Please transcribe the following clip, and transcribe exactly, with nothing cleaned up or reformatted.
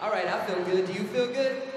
All right, I feel good. Do you feel good?